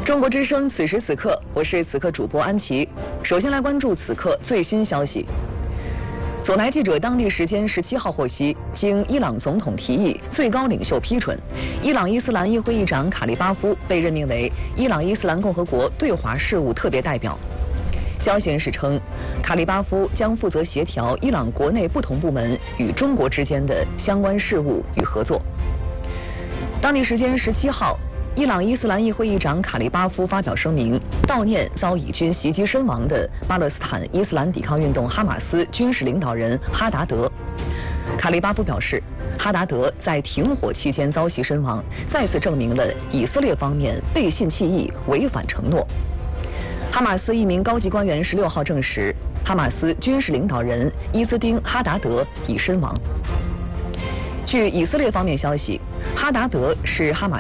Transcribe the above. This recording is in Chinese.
中国之声此时此刻，我是此刻主播安琪。首先来关注此刻最新消息。左台记者当地时间17号获悉，经伊朗总统提议、最高领袖批准，伊朗伊斯兰议会议长卡利巴夫被任命为伊朗伊斯兰共和国对华事务特别代表。消息人士称，卡利巴夫将负责协调伊朗国内不同部门与中国之间的相关事务与合作。当地时间17号。伊朗伊斯兰议会议长卡利巴夫发表声明，悼念遭以军袭击身亡的巴勒斯坦伊斯兰抵抗运动哈马斯军事领导人哈达德。卡利巴夫表示，哈达德在停火期间遭袭身亡，再次证明了以色列方面背信弃义、违反承诺。哈马斯一名高级官员16号证实，哈马斯军事领导人伊兹丁·哈达德已身亡。据以色列方面消息，哈达德是哈马